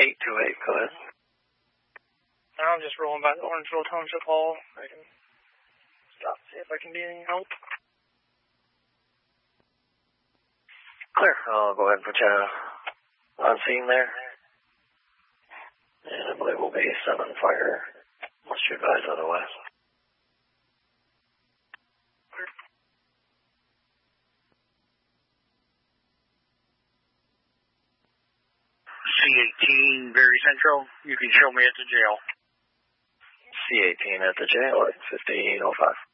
828, go ahead. I'm just rolling by the Orangeville Township Hall. I can stop, see if I can be any help. Clear. I'll go ahead and put you on scene there. And I believe we'll be 7 fire, unless you advise otherwise. C-18, very central. You can show me at the jail. C-18 at the jail at 1505.